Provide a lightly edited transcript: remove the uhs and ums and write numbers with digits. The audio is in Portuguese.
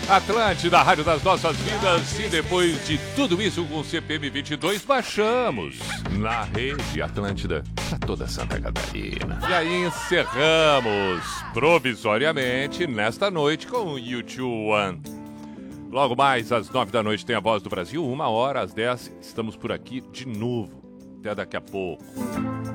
Atlântida, a rádio das nossas vidas. E depois de tudo isso com o CPM 22, baixamos na rede Atlântida para toda Santa Catarina. E aí encerramos provisoriamente nesta noite com o U2 Logo mais às 9 da noite tem a Voz do Brasil, 1 hora às 10. Estamos por aqui de novo. Até daqui a pouco.